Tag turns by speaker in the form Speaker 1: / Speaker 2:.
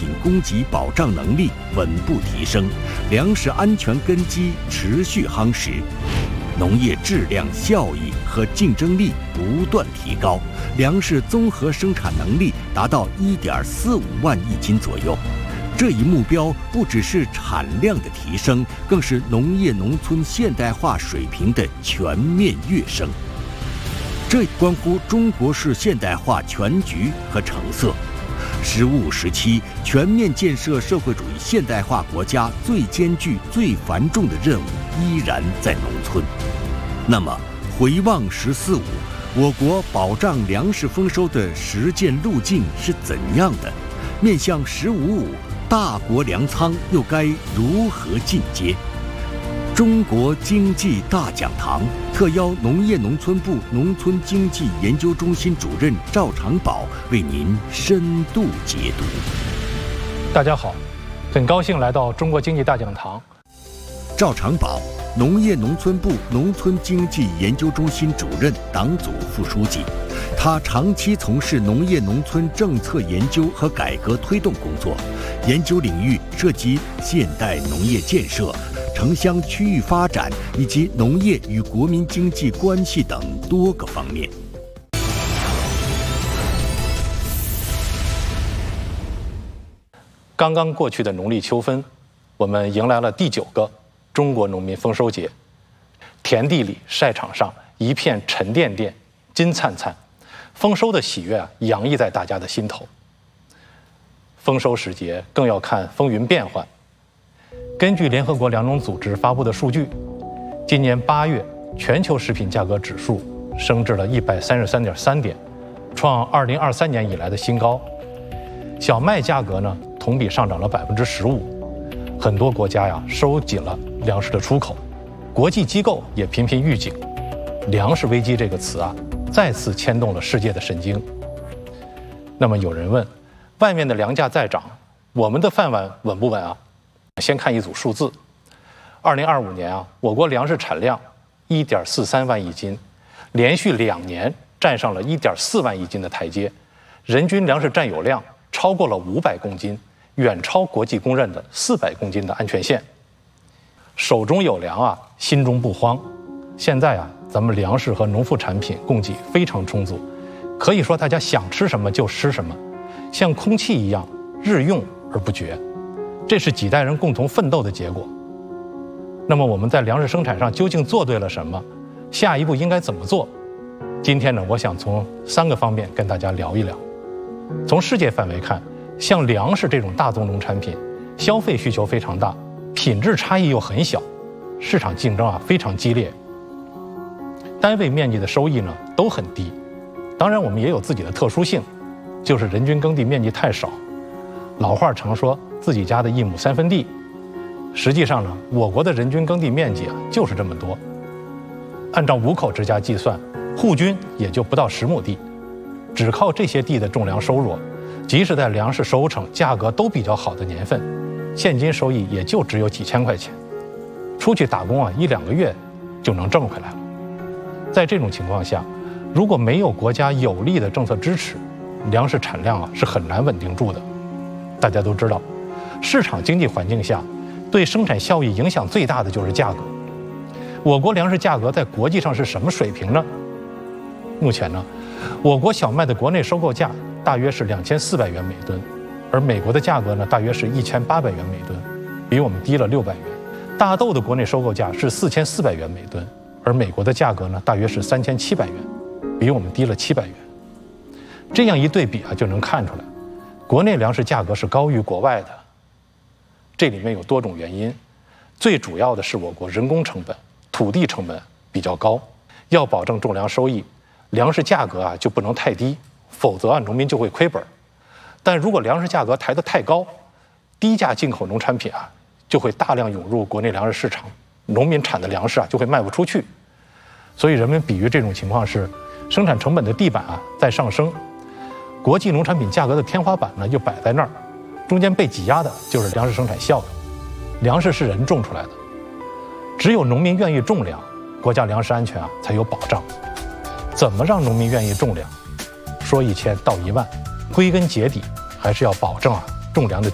Speaker 1: 品供给保障能力稳步提升，粮食安全根基持续夯实，农业质量、效益和竞争力不断提高，粮食综合生产能力达到1.45万亿斤左右。这一目标不只是产量的提升，更是农业农村现代化水平的全面跃升。这关乎中国式现代化全局和成色。15、17全面建设社会主义现代化国家最艰巨、最繁重的任务依然在农村。那么，回望14、15，我国保障粮食丰收的实践路径是怎样的？面向15、15，大国粮仓又该如何进阶？中国经济大讲堂特邀农业农村部农村经济研究中心主任赵长宝为您深度解读。
Speaker 2: 大家好，很高兴来到中国经济大讲堂。
Speaker 1: 赵长宝，农业农村部农村经济研究中心主任、党组副书记。他长期从事农业农村政策研究和改革推动工作，研究领域涉及现代农业建设、城乡区域发展以及农业与国民经济关系等多个方面。
Speaker 2: 刚刚过去的农历秋分，我们迎来了第9个中国农民丰收节。田地里、晒场上一片沉甸甸、金灿灿，丰收的喜悦洋溢在大家的心头。丰收时节更要看风云变幻。根据联合国粮农组织发布的数据，今年8月全球食品价格指数升至了133.3点，创2023年以来的新高。小麦价格呢，同比上涨了15%。很多国家收紧了粮食的出口，国际机构也频频预警，粮食危机这个词再次牵动了世界的神经。那么有人问，外面的粮价在涨，我们的饭碗稳不稳啊？先看一组数字，2025年我国粮食产量1.43万亿斤，连续2年站上了1.4万亿斤的台阶，人均粮食占有量超过了500公斤，远超国际公认的400公斤的安全线。手中有粮心中不慌。现在咱们粮食和农副产品供给非常充足，可以说大家想吃什么就吃什么，像空气一样日用而不绝。这是几代人共同奋斗的结果。那么我们在粮食生产上究竟做对了什么？下一步应该怎么做？今天呢，我想从3个方面跟大家聊一聊。从世界范围看，像粮食这种大宗农产品，消费需求非常大，品质差异又很小，市场竞争非常激烈，单位面积的收益呢都很低。当然我们也有自己的特殊性，就是人均耕地面积太少。老话常说自己家的1亩3分地，实际上呢，我国的人均耕地面积就是这么多。按照5口之家计算，户均也就不到10亩地。只靠这些地的种粮收入，即使在粮食收成、价格都比较好的年份，现金收益也就只有几千块钱，出去打工1、2个月就能挣回来了。在这种情况下，如果没有国家有力的政策支持，粮食产量是很难稳定住的。大家都知道，市场经济环境下，对生产效益影响最大的就是价格。我国粮食价格在国际上是什么水平呢？目前呢，我国小麦的国内收购价大约是2400元每吨，而美国的价格呢，大约是1800元每吨，比我们低了600元。大豆的国内收购价是4400元每吨，而美国的价格呢，大约是3700元，比我们低了700元。这样一对比就能看出来，国内粮食价格是高于国外的。这里面有多种原因，最主要的是我国人工成本、土地成本比较高，要保证种粮收益，粮食价格就不能太低，否则农民就会亏本。但如果粮食价格抬得太高，低价进口农产品就会大量涌入国内粮食市场，农民产的粮食就会卖不出去。所以人们比喻这种情况是，生产成本的地板在上升，国际农产品价格的天花板呢又摆在那儿，中间被挤压的就是粮食生产效益。粮食是人种出来的，只有农民愿意种粮，国家粮食安全才有保障。怎么让农民愿意种粮？说1000道1万，归根结底还是要保证种粮的